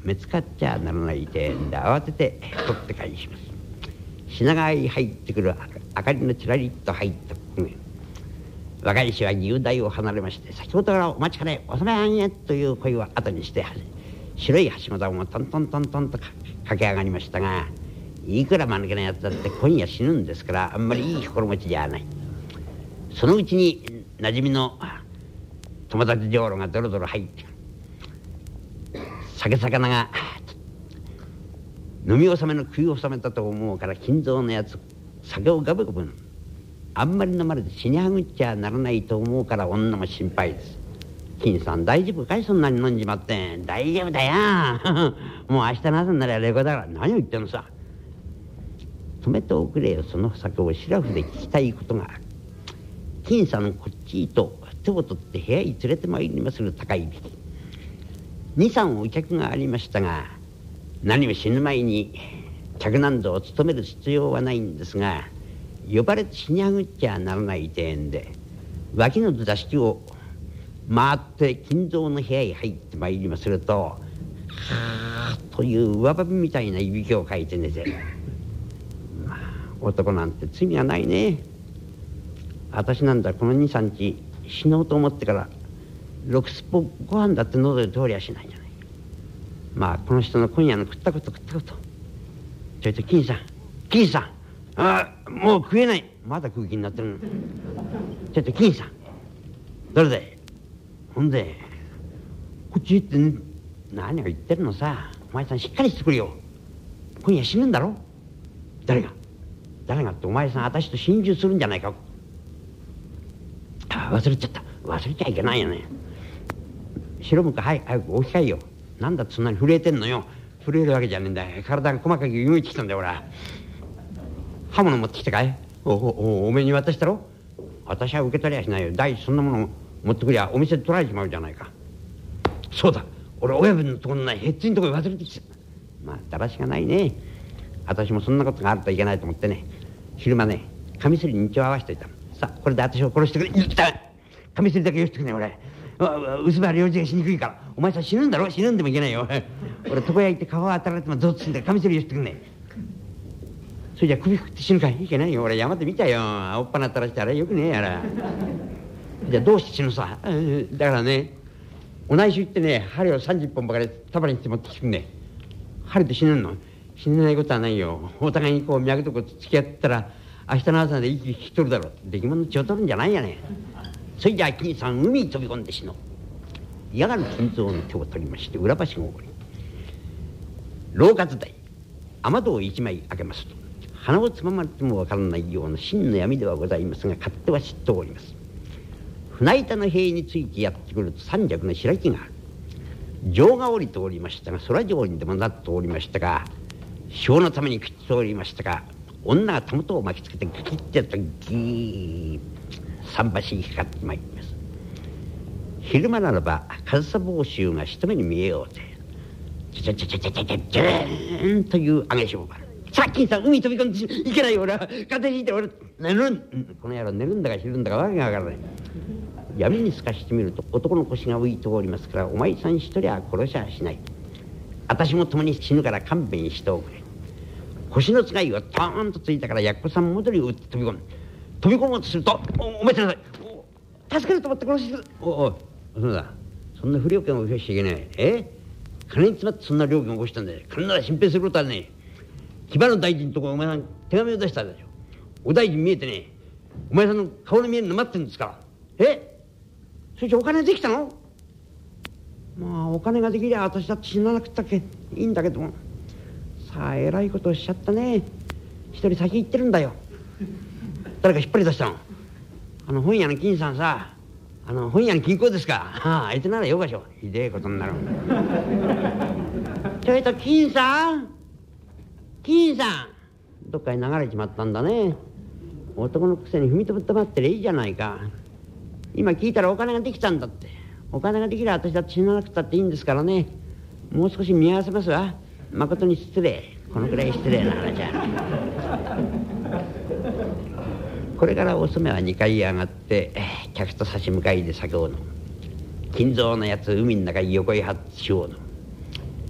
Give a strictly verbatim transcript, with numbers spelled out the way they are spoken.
見つかっちゃならないてんで慌てて取って返します。品川へ入ってくる明かりのちらりっと入った国へ若い衆は雄大を離れまして、先ほどからお待ちかねおそめあんへという声を後にして、白い橋本もトントントントンと駆け上がりましたが、いくら間抜けなやつだって今夜死ぬんですから、あんまりいい心持ちじゃない。そのうちに馴染みの友達女郎がドロドロ入って酒魚が飲み納めの食い納めだと思うから、金蔵のやつ酒をガブガブあんまり飲まれて死にはぐっちゃならないと思うから、女も心配です。金さん大丈夫かい、そんなに飲んじまって。大丈夫だよもう明日の朝になりゃレコだから。何を言ってんのさ。止めておくれよ、その酒をシラフで聞きたいことがある。金さんこっちと手を取って部屋に連れてまいりまする高いびき。二三お客がありましたが、何も死ぬ前に客なんぞを務める必要はないんですが、呼ばれて死にはぐっちゃならないてんで、脇の座敷を回って金蔵の部屋へ入ってまいりますると、はーという上ばびみたいないびきをかいて寝てる。まあ男なんて罪はないね。私なんだこの二三日死のうと思ってからろくすっぽご飯だって喉で通りゃしないじゃない。まあこの人の今夜の食ったこと食ったことちょいと金さん金さん、ああもう食えない、まだ食う気になってるの。ちょいと金さんどれだい、ほんでこっち行って、ね、何を言ってるのさ。お前さんしっかりしてくれよ、今夜死ぬんだろ。誰が誰がって、お前さん私と心中するんじゃないか。ああ忘れちゃった、忘れちゃいけないよね。白むか、はい早くお控えよ。なんだってそんなに震えてんのよ。震えるわけじゃねえんだよ、体が細かく動いてきたんだよ。俺は刃物持ってきたかい。おおおおめえに渡したろ。私は受け取りゃしないよ。第一そんなもの持ってくりゃお店で取られちまうじゃないか。そうだ、俺親分のところのないヘッジのところに忘れてきた。まあだらしがないね。私もそんなことがあるといけないと思ってね、昼間ねカミソリに血を合わせといたの。さあこれで私を殺してくれ。いったカミソリだけよしてくれね。俺薄葉領事がしにくいから。お前さん死ぬんだろ。死ぬんでもいけないよ俺床屋行って顔が当たられてもゾッとするんだ。カミソリよしてくれね。それじゃ首振って死ぬかい。いけないよ。俺山で見たよ、おっぱなったらしてあれよくねえやらじゃあどうして死ぬさ。だからねお内所行ってね、針をさんじゅっぽんばかり束にして持ってきてくんね。針で死ぬの。死ねないことはないよ。お互いにこう脈とこ付き合ったら明日の朝で息引き取るだろう。出来物の血を取るんじゃないやね。それじゃあ金さん海に飛び込んで死のう。嫌がる金蔵の手を取りまして裏橋が起こり、廊下伝い雨戸を一枚開けますと、鼻をつままれてもわからないような真の闇ではございますが、勝手は知っております。船板の塀についてやってくると三尺の開きがある。城が降りておりましたが、空城にでもなっておりましたが、潮のために食っておりましたが、女がたもとを巻きつけてギキッてやったらギー桟橋にかかってまいります。昼間ならば上総帽子が一目に見えようぜ。ちゃちゃちゃちゃちゃちゃちゃちゃーんという上げしょうがある。さっきさ海飛び込んでいけないよ。俺は風邪ひいて俺寝るん、この野郎寝るんだか昼んだかわけがわからない。闇に透かしてみると男の腰が浮いておりますから、お前さん一人は殺しゃしない。私も共に死ぬから勘弁しておくれ。腰のつがいがトーンとついたからやっこさん戻りを打って飛び込む。飛び込もうとするとおお待ちなさい、お助けると思って殺しする。おおそうだ、そんな不良犬を起こしちゃいけない。え金に詰まってそんな良犬を起こしたんだよ。金なら心配することはねえ。騎馬の大臣のところお前さん手紙を出したんでしょ。お大臣見えてね、お前さんの顔の見えるの待ってるんですから。えそれじゃお金できたの。まあお金ができりゃ私だって死ななくったっけいいんだけども、さあえらいことをしちゃったね。一人先行ってるんだよ。誰か引っ張り出したの。あの本屋の金さんさ、あの本屋の金庫ですか。ああ相手ならよかしょ。ひでえことになるちょいと金さん金さん、どっかに流れちまったんだね。男のくせに踏みとぶって待ってりゃいいじゃないか。今聞いたらお金ができたんだって。お金ができれば私だって死ななくたっていいんですからね。もう少し見合わせますわ。誠に失礼。このくらい失礼な話じゃ。これからお染はにかい上がって客と差し向かいで酒を飲む。金蔵のやつ海の中に横へ張って塩を飲む。